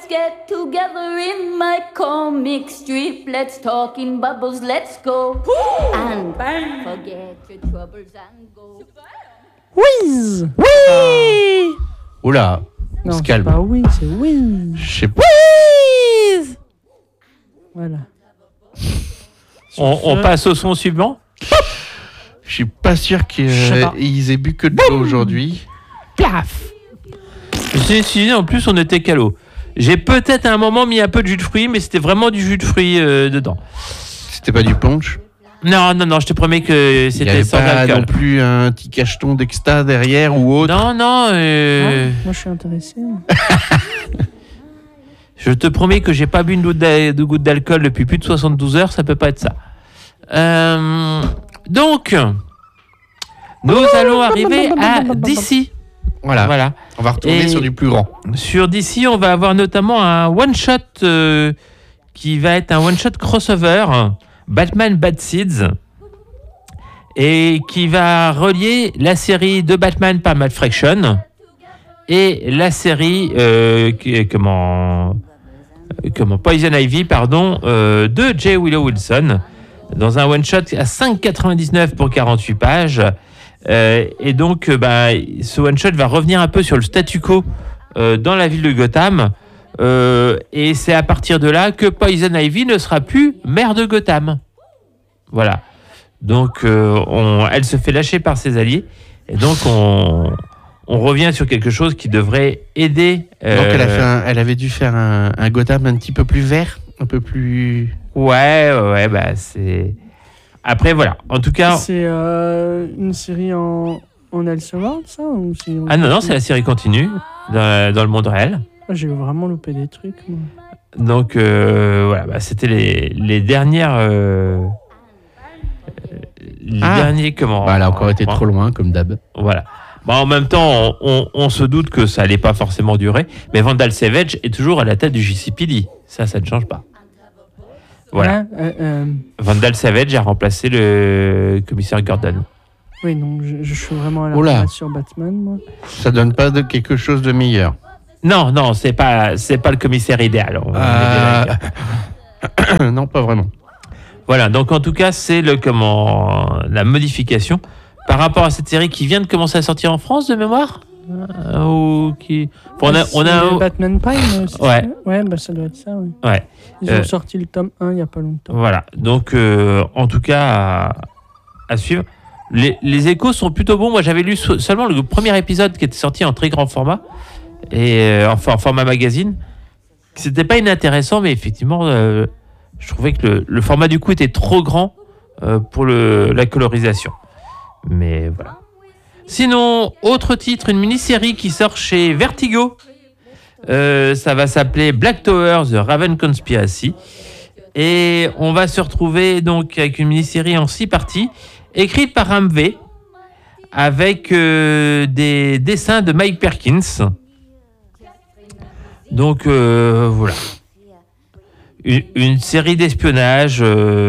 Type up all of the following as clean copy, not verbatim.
get together in my comic strip. Let's talk in bubbles, let's go. And forget your troubles and go. Whiz. Oui. Oula, on Non, se c'est calme. pas oui, c'est whiz. Je sais pas. Whiz. Voilà. On passe au son suivant. Je suis pas sûr sais pas. qu'ils aient bu que de l'eau aujourd'hui. Plaf. Si, en plus on était calo. J'ai peut-être à un moment mis un peu de jus de fruits, mais c'était vraiment du jus de fruits dedans. C'était pas du punch. Non, je te promets que Il y c'était avait sans pas alcool. non plus un petit cacheton d'exta derrière ou autre. Non. Ah, moi, je suis intéressé. Je te promets que j'ai pas bu de goutte d'alcool depuis plus de 72 heures, ça peut pas être ça. Donc, nous allons arriver à DC. Voilà. On va retourner Et- sur du plus grand. Sur DC, on va avoir notamment un one-shot qui va être un one-shot crossover, Batman Bad Seeds, et qui va relier la série de Batman par Matt Fraction et la série Poison Ivy, de J. Willow Wilson, dans un one-shot à 5,99 pour 48 pages. Et donc, ce one-shot va revenir un peu sur le statu quo dans la ville de Gotham. Et c'est à partir de là que Poison Ivy ne sera plus maire de Gotham. Voilà. Donc, elle se fait lâcher par ses alliés. Et donc, on revient sur quelque chose qui devrait aider. Donc elle avait dû faire un Gotham un petit peu plus vert, un peu plus... Ouais, c'est... Après, voilà. En tout cas... C'est une série en Elseworld, ça ou c'est en- Ah non, c'est la série continue dans le monde réel. Ah, j'ai vraiment loupé des trucs, moi. Donc, voilà, c'était les dernières... derniers, comment... elle a encore été trop loin, comme d'hab. Voilà. En même temps, on se doute que ça n'allait pas forcément durer, mais Vandal Savage est toujours à la tête du JCPD. Ça ne change pas. Voilà. Vandal Savage a remplacé le commissaire Gordon. Oui, donc je suis vraiment à la Oula. retraite sur Batman, moi. Ça donne pas de quelque chose de meilleur. Non, c'est pas le commissaire idéal. On est bien d'accord. Non, pas vraiment. Voilà, donc en tout cas, c'est la modification par rapport à cette série qui vient de commencer à sortir en France de mémoire ou qui... on a C'est Batman Prime, c'est Ouais. ça Ouais, ça doit être ça, oui. Ouais. Ils ont sorti le tome 1 il n'y a pas longtemps. Voilà, donc en tout cas à suivre. Les échos sont plutôt bons. Moi, j'avais lu seulement le premier épisode qui était sorti en très grand format et en format magazine. C'était pas inintéressant, mais effectivement, je trouvais que le format du coup était trop grand pour la colorisation. Mais voilà. Sinon, autre titre, une mini-série qui sort chez Vertigo. Ça va s'appeler Black Tower, The Raven Conspiracy. Et on va se retrouver donc avec une mini-série en 6 parties, écrite par Ram V, avec des dessins de Mike Perkins. Donc voilà. Une série d'espionnage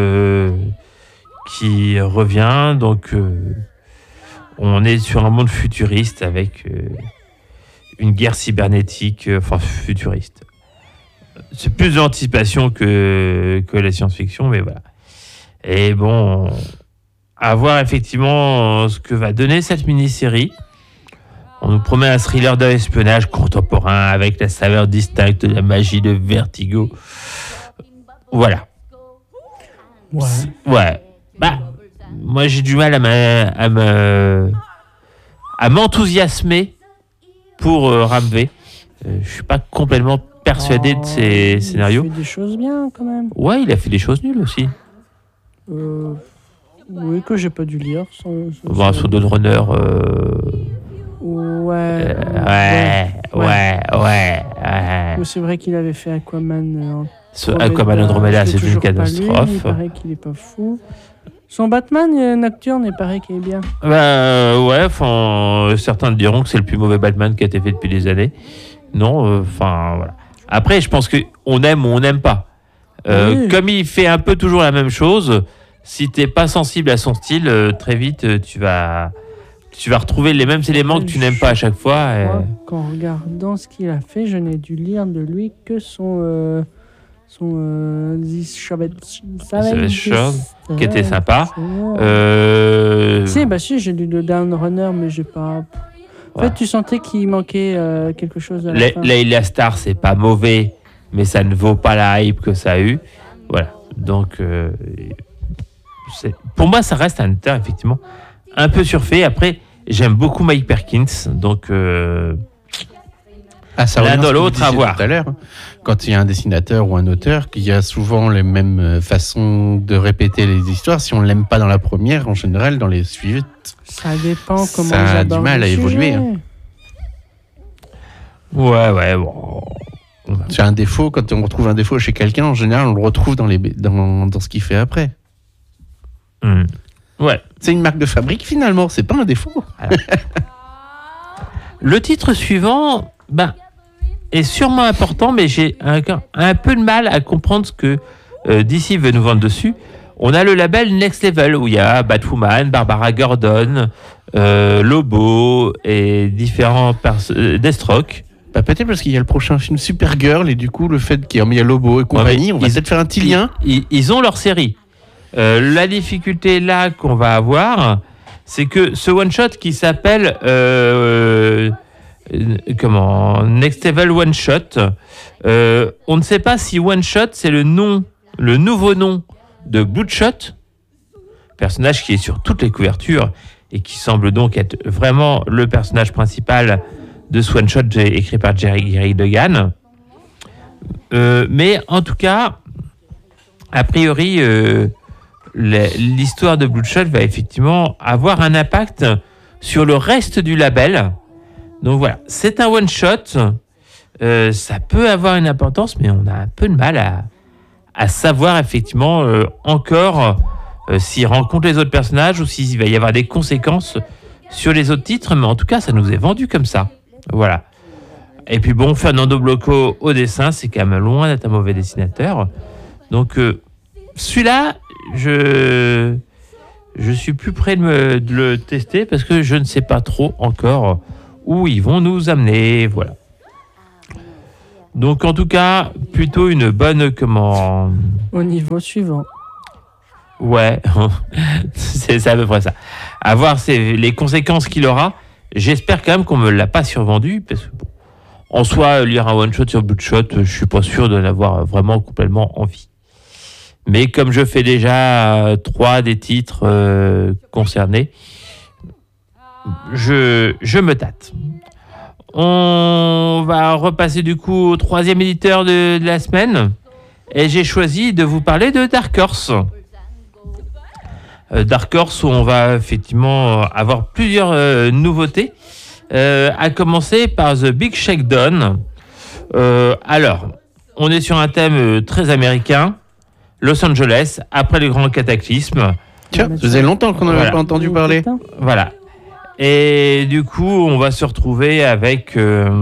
qui revient. Donc on est sur un monde futuriste avec une guerre cybernétique, futuriste. C'est plus de l'anticipation que la science-fiction, mais voilà. Et bon, à voir effectivement ce que va donner cette mini-série. On nous promet un thriller d'espionnage contemporain avec la saveur distincte de la magie de Vertigo. Voilà. Ouais. Moi j'ai du mal à m'enthousiasmer pour Ram V. Je suis pas complètement persuadé de ses scénarios. Il fait des choses bien quand même. Ouais, il a fait des choses nulles aussi. Oui, que j'ai pas dû lire. Sur Dawn Runner. Ouais. Mais c'est vrai qu'il avait fait Aquaman. Aquaman Andromeda, c'est une toujours pas lu, catastrophe. il paraît qu'il est pas fou. Son Batman Nocturne, il paraît qu'il est bien. Certains diront que c'est le plus mauvais Batman qui a été fait depuis des années. Non, voilà. Après, je pense qu'on aime ou on n'aime pas. Oui. Comme il fait un peu toujours la même chose, si t'es pas sensible à son style, très vite, tu vas tu vas retrouver les mêmêmes éléments que tu n'aimes pas à chaque fois. Et... Moi, qu'en regardant ce qu'il a fait, je n'ai dû lire de lui que son This Savage Sword, qui était sympa. Si, j'ai lu le Down Runner, mais j'ai pas. En fait, tu sentais qu'il manquait quelque chose à la fin. Layla Star, c'est pas mauvais, mais ça ne vaut pas la hype que ça a eu. Voilà. Donc, pour moi, ça reste un auteur, effectivement, un peu surfait. Après, j'aime beaucoup Mike Perkins, donc ça l'un revient à ce dans que l'autre vous à disiez voir. tout à l'heure, hein. Quand il y a un dessinateur ou un auteur, qu'il y a souvent les mêmes façons de répéter les histoires. Si on ne l'aime pas dans la première, en général, dans les suivantes, Ça dépend comment ça ils a du abordent mal le à sujet. évoluer, hein. Ouais, bon. C'est un défaut. Quand on retrouve un défaut chez quelqu'un, en général, on le retrouve dans ce qu'il fait après. Ouais. C'est une marque de fabrique, finalement. C'est pas un défaut. Le titre suivant, est sûrement important, mais j'ai un peu de mal à comprendre ce que DC veut nous vendre dessus. On a le label Next Level, où il y a Batwoman, Barbara Gordon, Lobo et différents Deathstroke. Peut-être parce qu'il y a le prochain film Supergirl, et du coup, le fait qu'il y a Lobo et compagnie, on va peut-être faire un petit lien. Ils ont leur série. La difficulté là qu'on va avoir, c'est que ce one-shot qui s'appelle Next Level One Shot, on ne sait pas si One Shot c'est le nouveau nom de Bloodshot, personnage qui est sur toutes les couvertures et qui semble donc être vraiment le personnage principal de ce one shot écrit par Gary Duggan. Mais en tout cas, a priori, l'histoire de Bloodshot va effectivement avoir un impact sur le reste du label. Donc voilà, c'est un one-shot. Ça peut avoir une importance, mais on a un peu de mal à savoir effectivement encore s'il rencontre les autres personnages ou s'il va y avoir des conséquences sur les autres titres. Mais en tout cas, ça nous est vendu comme ça. Voilà. Et puis bon, Fernando Blocco au dessin, c'est quand même loin d'être un mauvais dessinateur. Donc celui-là, je suis plus près de le tester parce que je ne sais pas trop encore où ils vont nous amener. Voilà. Donc en tout cas, plutôt une bonne Au niveau suivant. Ouais, c'est à peu près ça. À voir les conséquences qu'il aura. J'espère quand même qu'on me l'a pas survendu parce que en soi, lire un one shot sur Bloodshot, je suis pas sûr de l'avoir vraiment complètement envie. Mais comme je fais déjà 3 des titres concernés, je me tâte. On va repasser du coup au 3e éditeur de la semaine. Et j'ai choisi de vous parler de Dark Horse. Dark Horse où on va effectivement avoir plusieurs nouveautés. À commencer par The Big Shakedown. Alors, on est sur un thème très américain. Los Angeles, après le grand cataclysme. Tiens, ça faisait longtemps qu'on n'avait pas entendu parler. Voilà. Et du coup, on va se retrouver avec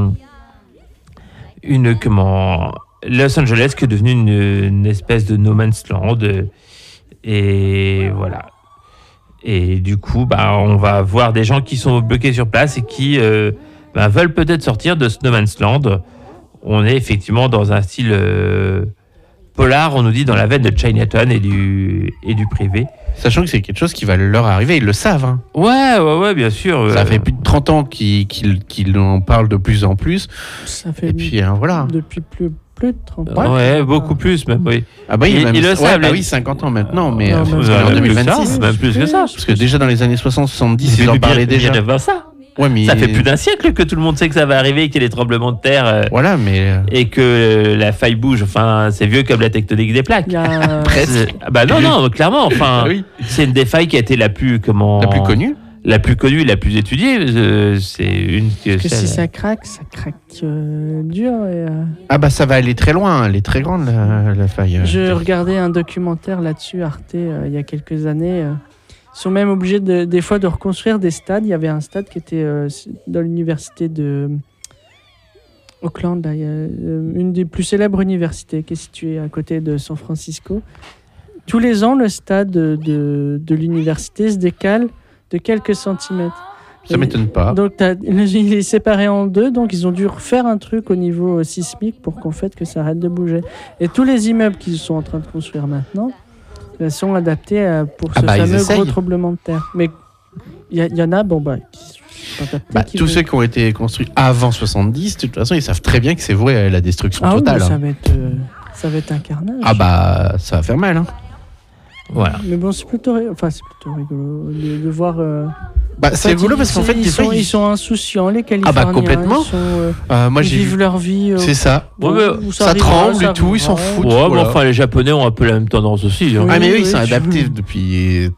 Los Angeles qui est devenu une espèce de no man's land. Et voilà. Et du coup, on va voir des gens qui sont bloqués sur place et qui veulent peut-être sortir de ce no man's land. On est effectivement dans un style polar, on nous dit dans la veine de Chinatown et du privé. Sachant que c'est quelque chose qui va leur arriver, ils le savent. Hein. Ouais, bien sûr. Ça fait plus de 30 ans qu'ils en parlent de plus en plus. Ça fait et puis voilà. Depuis plus de 30 ans. Ouais, beaucoup plus même, oui. Ah bah ils le savent. Oui, 50 ans maintenant, mais Non, en 2026. Même plus que ça. Parce que déjà dans les années 60-70, ils en parlaient déjà. Ça. Ouais, mais ça fait plus d'un siècle que tout le monde sait que ça va arriver, qu'il y a des tremblements de terre. Voilà, mais et que la faille bouge. Enfin, c'est vieux comme la tectonique des plaques. Presque. Non, clairement. Enfin, oui. C'est une des failles qui a été la plus connue, la plus étudiée. C'est une. Parce que si ça craque dur. Ah bah ça va aller très loin. Elle est très grande la faille. Je regardais un documentaire là-dessus, Arte, il y a quelques années. Ils sont même obligés des fois de reconstruire des stades. Il y avait un stade qui était dans l'université de Auckland, là, une des plus célèbres universités qui est située à côté de San Francisco. Tous les ans, le stade de l'université se décale de quelques centimètres. Ça m'étonne pas. Donc il est séparé en deux, donc ils ont dû refaire un truc au niveau sismique pour qu'en fait que ça arrête de bouger. Et tous les immeubles qu'ils sont en train de construire maintenant sont adaptés pour ce fameux gros tremblement de terre. Mais il y en a, qui sont adaptés. Tous ceux qui ont été construits avant 70, de toute façon, ils savent très bien que c'est voué à la destruction totale. Oui, ça va être un carnage. Ça va faire mal. Hein. Voilà. Mais bon, c'est plutôt rigolo de voir. C'est rigolo parce qu'en fait, ils sont insouciants, les Californiens. Complètement. Ils vivent leur vie. C'est ça. Ça tremble et tout, ils s'en foutent. Enfin, les Japonais ont un peu la même tendance aussi. Hein. Mais eux, ils sont adaptés depuis.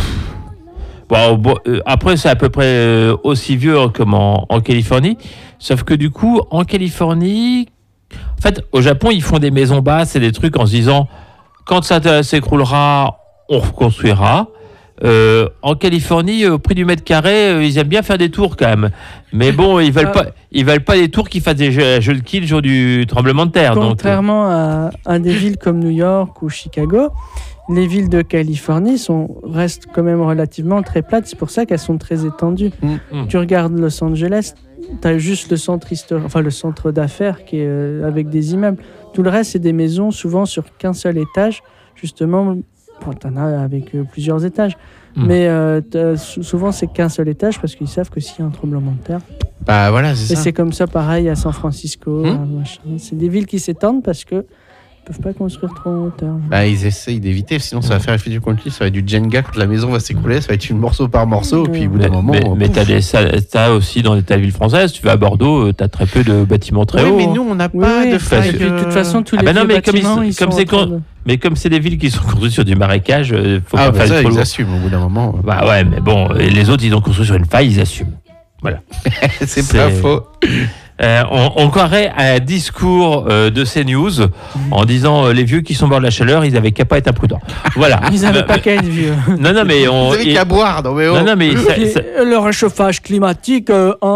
Après, c'est à peu près aussi vieux comme en Californie. Sauf que du coup, en Californie, en fait, au Japon, ils font des maisons basses et des trucs en se disant, quand ça s'écroulera, on reconstruira. En Californie, au prix du mètre carré, ils aiment bien faire des tours quand même. Mais bon, ils veulent pas des tours qui fassent des jeux de quilles le jour du tremblement de terre. Contrairement à des villes comme New York ou Chicago, les villes de Californie restent quand même relativement très plates. C'est pour ça qu'elles sont très étendues. Tu regardes Los Angeles, tu as juste le centre historique, le centre d'affaires qui est avec des immeubles. Tout le reste, c'est des maisons souvent sur qu'un seul étage, justement. T'en as avec plusieurs étages. Mais souvent, c'est qu'un seul étage parce qu'ils savent que s'il y a un tremblement de terre. C'est ça. Et c'est comme ça, pareil, à San Francisco. C'est des villes qui s'étendent parce que peuvent pas construire trop en hauteur. Ils essayent d'éviter, sinon ça va faire effet du contenu, ça va être du Jenga quand la maison va s'écrouler, ça va être une morceau par morceau, puis au bout d'un moment... Mais t'as aussi dans les villes françaises, tu vas à Bordeaux, t'as très peu de bâtiments très hauts. Mais nous, on n'a pas de faille. De toute façon, tous les bâtiments, mais comme c'est des villes qui sont construites sur du marécage, faut pas faire ça, ils assument au bout d'un moment. Mais bon, les autres, ils ont construit sur une faille, ils assument. Voilà. c'est pas faux. On croirait à un discours de CNews en disant les vieux qui sont morts de la chaleur, ils n'avaient qu'à pas être imprudents. Voilà. Ils n'avaient pas qu'à être vieux. Non, mais ils n'avaient qu'à boire. Le réchauffage climatique,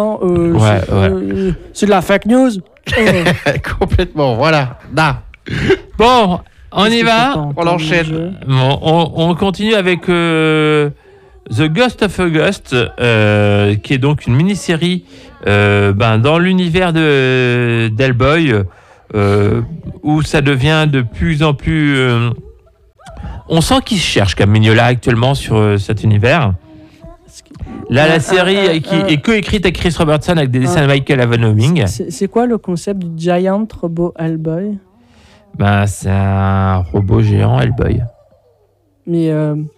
c'est de la fake news. Complètement, voilà. Bon, on y va. On enchaîne. On continue avec The Ghost of August, qui est donc une mini-série dans l'univers d'Hellboy, où ça devient de plus en plus... on sent qu'il se cherche comme Mignola actuellement sur cet univers. Là, la série est coécrite avec Chris Robertson avec des dessins de Michael Avon-Oeming. C'est quoi le concept du Giant Robot Hellboy ? C'est un robot géant Hellboy. Mais...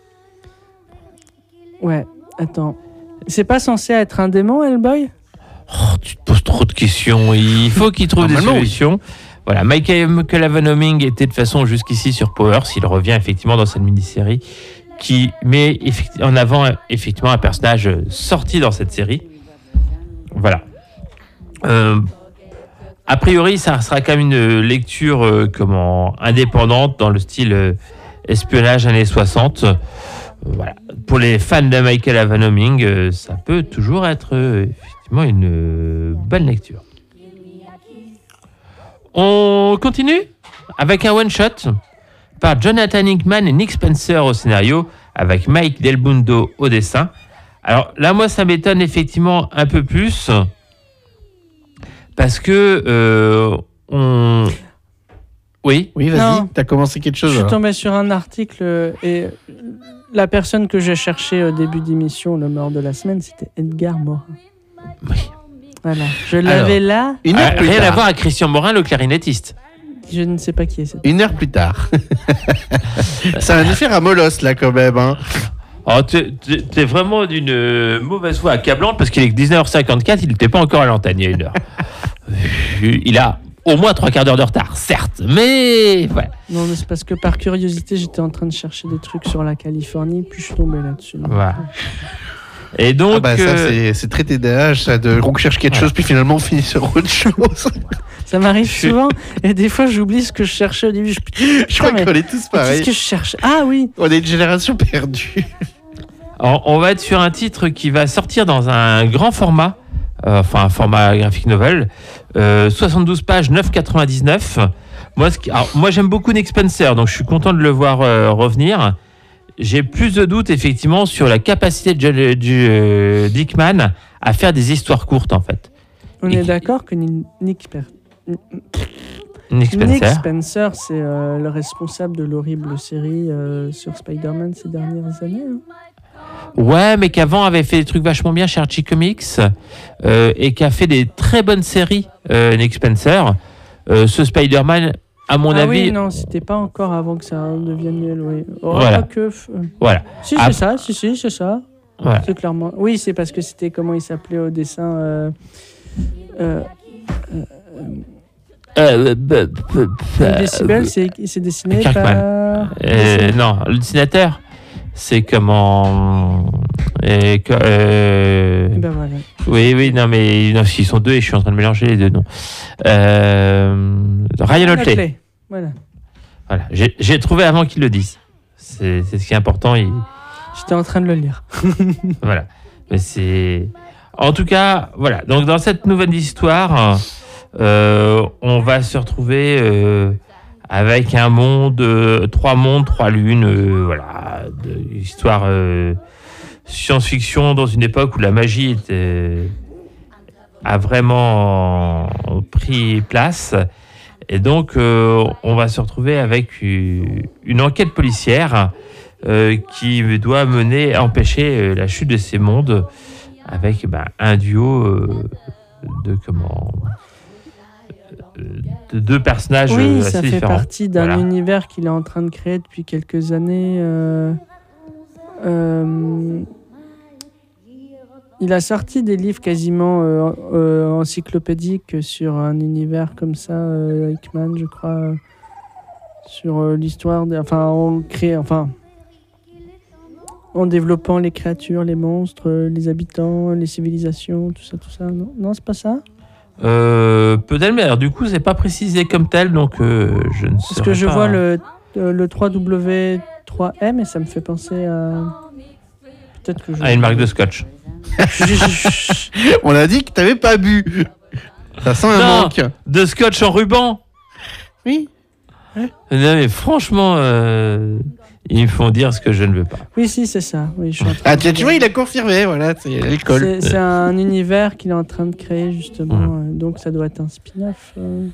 Ouais, attends. C'est pas censé être un démon, Hellboy ? Tu te poses trop de questions. Il faut qu'il trouve des solutions. Voilà, Michael Avon-Oeming était de façon jusqu'ici sur Powers. Il revient effectivement dans cette mini-série qui met en avant effectivement un personnage sorti dans cette série. Voilà. A priori, ça sera quand même une lecture indépendante dans le style espionnage années 60. Voilà. Pour les fans de Michael Avon-Oeming, ça peut toujours être effectivement une bonne lecture. On continue avec un one-shot par Jonathan Hickman et Nick Spencer au scénario, avec Mike Del Mundo au dessin. Alors là, moi, ça m'étonne effectivement un peu plus parce que Oui, vas-y, t'as commencé quelque chose. Je suis tombé sur un article et la personne que j'ai cherchée au début d'émission, le mort de la semaine, c'était Edgar Morin. Oui. Voilà, je l'avais là. Rien à voir avec Christian Morin, le clarinettiste. Je ne sais pas qui est cette. Une heure plus tard. Ça va nous faire un molosse là quand même. Hein. Oh, t'es vraiment d'une mauvaise foi accablante parce qu'il est 19h54, il n'était pas encore à l'antenne il y a une heure. Il a au moins 3/4 d'heure de retard, certes, mais voilà. Non, mais c'est parce que par curiosité, j'étais en train de chercher des trucs sur la Californie, puis je suis tombé là-dessus. Voilà. Et donc, ça c'est très TDAH, ça, on cherche quelque chose puis finalement on finit sur autre chose. Ça m'arrive souvent et des fois j'oublie ce que je cherchais au début. Je crois qu'on est tous pareils. Qu'est-ce que je cherche ? Ah oui. On est une génération perdue. Alors, on va être sur un titre qui va sortir dans un grand format, un format graphic novel, 72 pages, 9,99. Moi j'aime beaucoup Nick Spencer, donc je suis content de le voir revenir. j'ai plus de doutes effectivement sur la capacité Dickman à faire des histoires courtes en fait. On Et est qui- d'accord que Nick Nick Spencer. Spencer, c'est le responsable de l'horrible série sur Spider-Man ces dernières années. Hein. Ouais, mais qu'avant avait fait des trucs vachement bien chez Archie Comics et qui a fait des très bonnes séries, Nick Spencer. Ce Spider-Man, à mon Ah avis, oui, non, c'était pas encore avant que ça devienne miel, oui. Oh, Voilà. Voilà. Si, Ah. c'est ça, c'est ça. Voilà. C'est clairement. Oui, c'est parce que c'était comment il s'appelait au dessin. Décibel, c'est dessiné Kirkman. par. Non, le dessinateur, c'est comment. Et ben voilà. Oui, non, mais non, ils sont deux et je suis en train de mélanger les deux noms. Ryan Otley. Otley, voilà. Voilà, j'ai trouvé avant qu'ils le disent. C'est ce qui est important. J'étais en train de le lire. Voilà. Mais c'est. En tout cas, voilà. Donc, dans cette nouvelle histoire, on va se retrouver avec un monde, 3 mondes, 3 lunes. Voilà. Histoire science-fiction dans une époque où la magie a vraiment pris place. Et donc, on va se retrouver avec une enquête policière qui doit empêcher la chute de ces mondes avec un duo de deux personnages Oui, assez ça fait différents. partie d'un Voilà. univers qu'il est en train de créer depuis quelques années. Il a sorti des livres quasiment encyclopédiques sur un univers comme ça, Hickman, je crois, sur l'histoire, en développant les créatures, les monstres, les habitants, les civilisations, tout ça. Non, c'est pas ça. Peut-être, mais alors du coup, c'est pas précisé comme tel, donc je ne sais Parce que je vois le 3W3M et ça me fait penser à. Peut-être que je. une marque de scotch. On a dit que t'avais pas bu. Ça sent un Non. manque. De scotch en ruban. Oui. Non, mais franchement, ils me font dire ce que je ne veux pas. Oui, si, c'est ça. Oui, je suis en train Ah, de tu vois, il a confirmé, voilà, c'est l'alcool. C'est un univers qu'il est en train de créer, justement. Donc, ça doit être un spin-off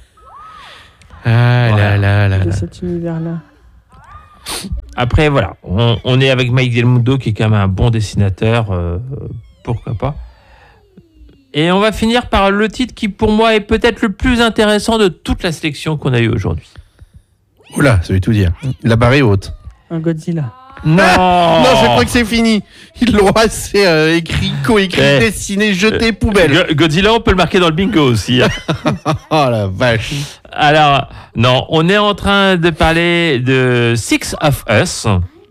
Ah Voilà. là de là. cet univers-là. Après, voilà, on est avec Mike Del Mundo, qui est quand même un bon dessinateur, pourquoi pas. Et on va finir par le titre qui, pour moi, est peut-être le plus intéressant de toute la sélection qu'on a eue aujourd'hui. Oula, ça veut tout dire. La barre est haute. Un Godzilla. Non, Non, je crois que c'est fini. Ils l'ont assez écrit, coécrit, Eh. dessiné, jeté, poubelle. Godzilla, on peut le marquer dans le bingo aussi. Hein. Oh la vache. Alors, non, on est en train de parler de Six of Us.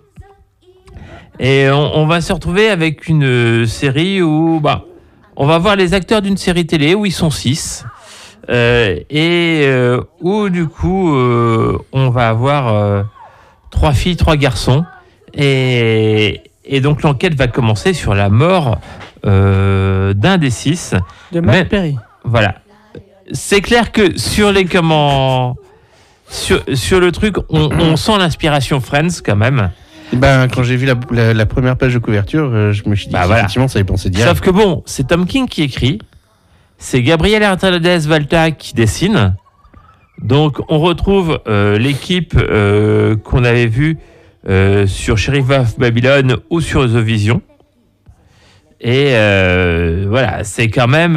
Et on va se retrouver avec une série où on va voir les acteurs d'une série télé où ils sont 6. Où du coup, on va avoir 3 filles, 3 garçons. Et donc l'enquête va commencer sur la mort d'un des 6. De Matt Mais- Perry. Voilà. C'est clair que sur les sur le truc, on sent l'inspiration Friends quand même. Ben, quand j'ai vu la première page de couverture, je me suis dit Voilà. effectivement, ça y pensait direct. Sauf que bon, c'est Tom King qui écrit, c'est Gabriel Hernandez Valta qui dessine. Donc on retrouve l'équipe qu'on avait vue sur Sheriff of Babylon ou sur The Vision. Et voilà, c'est quand même...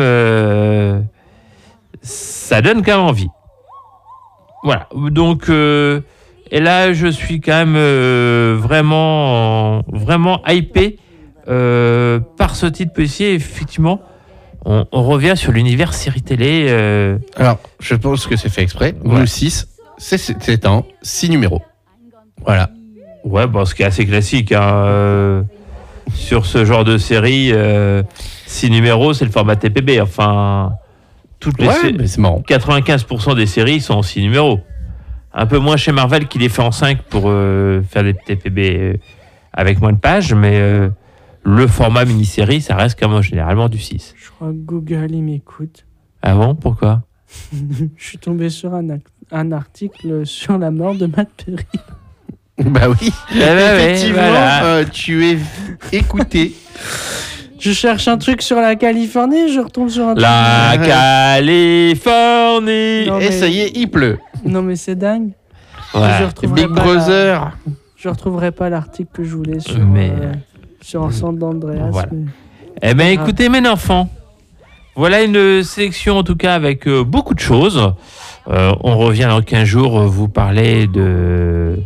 ça donne quand même envie. Voilà, donc... et là, je suis quand même vraiment hypé par ce titre policier. Effectivement, on revient sur l'univers série télé. Alors, je pense que c'est fait exprès. Ouais. Nous 6, c'est en 6 numéros. Voilà. Ouais, bon, ce qui est assez classique. Hein, sur ce genre de série, 6 numéros, c'est le format TPB. Enfin, toutes les Ouais, mais c'est marrant. 95% des séries sont en 6 numéros. Un peu moins chez Marvel qui les fait en 5 pour faire des TPB avec moins de pages, mais le format mini-série, ça reste quand même généralement du 6. Je crois que Google, il m'écoute. Ah bon, pourquoi? Je suis tombé sur un article sur la mort de Matt Perry. Bah oui. Effectivement, voilà. tu es écouté. Je cherche un truc sur la Californie, je retombe sur un truc. La Californie. Non, Et mais- ça y est, il pleut. Non, mais c'est dingue. Ouais. Je retrouverai Big pas Brother. Je retrouverai pas l'article que je voulais sur, Mais- sur Ensemble d'Andreas. Voilà. mais- Eh bien, Ah. écoutez, mes enfants, voilà une sélection en tout cas avec beaucoup de choses. On revient dans 15 jours vous parler de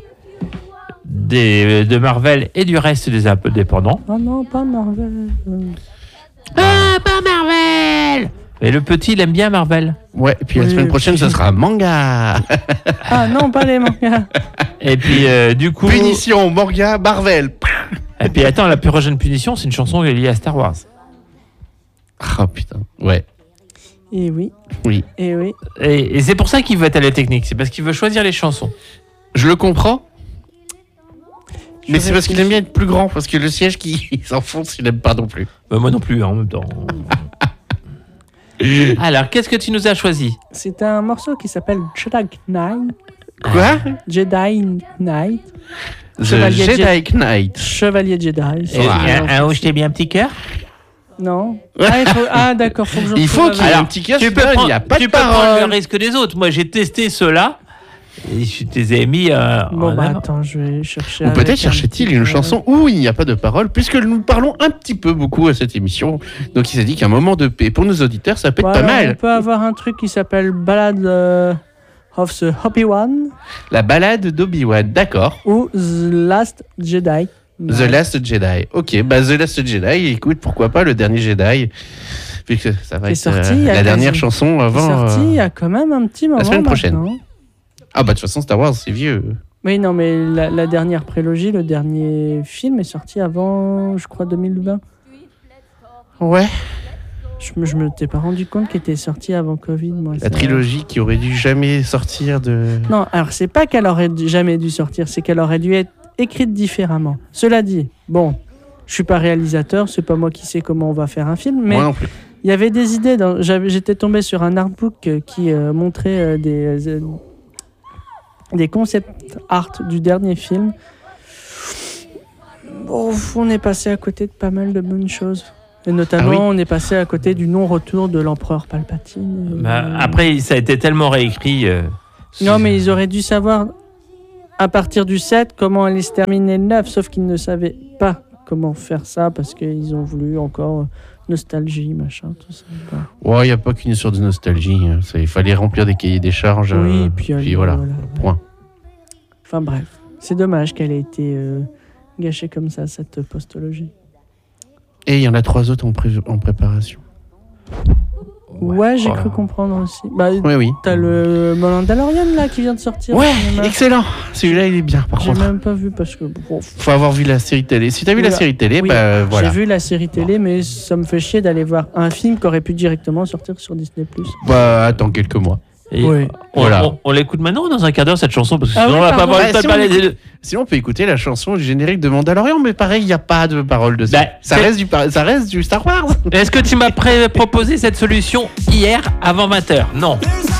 Marvel et du reste des indépendants. Oh non, pas Marvel. Ah, pas Marvel. Mais le petit, il aime bien Marvel. Ouais, et puis la Oui, semaine prochaine, ça sera manga. Ah non, pas les mangas. Et puis, du coup... Punition, manga, Marvel. Et puis, attends, la prochaine punition, c'est une chanson liée à Star Wars. Oh putain, ouais. Et oui. Oui. Et oui. Et c'est pour ça qu'il veut être à la technique. C'est parce qu'il veut choisir les chansons. Je le comprends. Mais Je c'est parce qu'il réfléchis. aime bien être plus grand, parce que le siège qui s'enfonce, il n'aime pas non plus. Bah, moi non plus, hein, en même temps. Alors, qu'est-ce que tu nous as choisi? C'est un morceau qui s'appelle Jedi Knight. Quoi Jedi Knight. The Chevalier Jedi Knight. Chevalier Jedi. Et où je t'ai mis un petit cœur? Non. D'accord, faut que je Il faut retrouve qu'il y ait la- un petit cœur, Tu sinon peux il n'y a pas de tu peux prendre parole. le risque des autres. Moi, j'ai testé ceux-là. Et je les ai mis Bon, en bah avant. attends, je vais chercher. Ou avec peut-être un cherchait-il petit- une chanson où il n'y a pas de parole, puisque nous parlons un petit peu beaucoup à cette émission. Donc il s'est dit qu'un moment de paix pour nos auditeurs, ça peut être Voilà, pas on mal. peut avoir un truc qui s'appelle Ballad of the Happy One La balade d'Obi-Wan, d'accord. ou The Last Jedi. The Last Jedi. Ok, bah The Last Jedi, écoute, pourquoi pas le dernier Jedi, puisque ça va Qui est être sorti il y a la dernière quasi- chanson C'est avant. sorti il y a quand même un petit moment. semaine prochaine. maintenant. Ah bah de toute façon Star Wars, c'est vieux. Oui, non, mais la dernière prélogie, le dernier film est sorti avant, je crois, 2020. Ouais. Je me t'ai pas rendu compte qu'il était sorti avant Covid, moi. La trilogie qui aurait dû jamais sortir de. Non, alors c'est pas qu'elle aurait jamais dû sortir, c'est qu'elle aurait dû être écrite différemment. Cela dit, bon, je suis pas réalisateur, c'est pas moi qui sais comment on va faire un film, mais Moi non plus. il y avait des idées. J'étais tombé sur un artbook qui montrait des concept art du dernier film. Bon, on est passé à côté de pas mal de bonnes choses. Et notamment, Ah oui. on est passé à côté du non-retour de l'empereur Palpatine. Bah, après, ça a été tellement réécrit. Non, mais ils auraient dû savoir, à partir du 7, comment allait se terminer le 9, sauf qu'ils ne savaient pas comment faire ça, parce qu'ils ont voulu encore nostalgie, machin, tout ça. quoi. Ouais, il n'y a pas qu'une histoire de nostalgie. Hein. Il fallait remplir des cahiers des charges. Oui, puis voilà. Point. Enfin bref, c'est dommage qu'elle ait été gâchée comme ça, cette postologie. Et il y en a 3 autres en préparation. Ouais, j'ai Oh. cru comprendre aussi. Bah, Oui, oui. t'as le Mandalorian là qui vient de sortir. Ouais, au cinéma. excellent. Celui-là, il est bien, par J'ai contre. même pas vu parce que. Bon, Faut avoir vu la série télé. Si t'as vu la Oula. série télé, Oui, bah voilà. J'ai vu la série télé, mais ça me fait chier d'aller voir un film qui aurait pu directement sortir sur Disney+. Bah attends quelques mois. Et Oui. Voilà. on l'écoute maintenant ou dans un quart d'heure cette chanson parce que Ah sinon oui, on va pas pardon. avoir Bah, le temps si de on parler écoute- des deux. Sinon, on peut écouter la chanson du générique de Mandalorian, mais pareil, il n'y a pas de parole dessus. Bah, ça reste du Star Wars. Est-ce que tu m'as proposé cette solution hier avant 20h? Non.